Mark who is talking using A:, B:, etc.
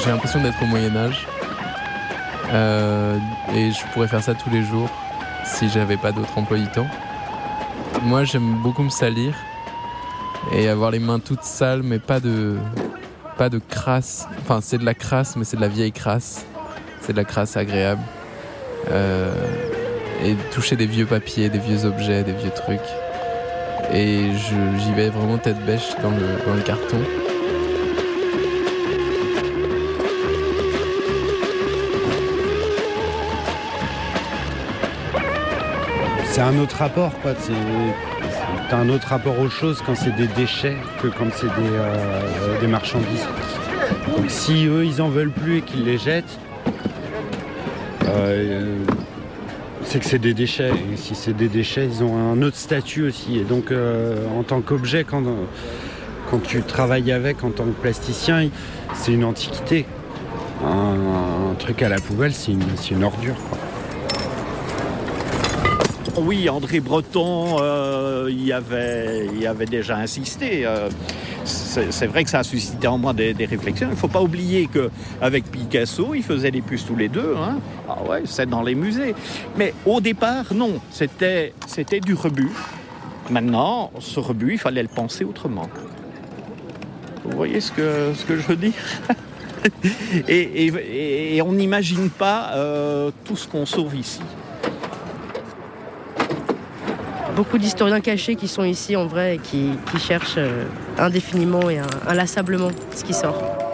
A: j'ai l'impression d'être au Moyen-Âge. Et je pourrais faire ça tous les jours si j'avais pas d'autre emploi du temps. Moi, j'aime beaucoup me salir et avoir les mains toutes sales, mais pas de crasse. Enfin, c'est de la crasse, mais c'est de la vieille crasse. C'est de la crasse agréable. Et toucher des vieux papiers, des vieux objets, des vieux trucs. Et j'y vais vraiment tête bêche dans le carton.
B: C'est un autre rapport, quoi. T'as un autre rapport aux choses quand c'est des déchets que quand c'est des marchandises. Donc si eux, ils en veulent plus et qu'ils les jettent, c'est que c'est des déchets. Et si c'est des déchets, ils ont un autre statut aussi. Et donc, en tant qu'objet, quand tu travailles avec en tant que plasticien, c'est une antiquité. Un truc à la poubelle, c'est une ordure, quoi.
C: Oui, André Breton y avait déjà insisté. C'est vrai que ça a suscité en moi des réflexions. Il ne faut pas oublier qu'avec Picasso, ils faisaient des puces tous les deux. Hein. Ah ouais, c'est dans les musées. Mais au départ, non. C'était du rebut. Maintenant, ce rebut, il fallait le penser autrement. Vous voyez ce que je veux dire? et on n'imagine pas tout ce qu'on sauve ici.
D: Beaucoup d'historiens cachés qui sont ici en vrai et qui cherchent indéfiniment et inlassablement ce qui sort.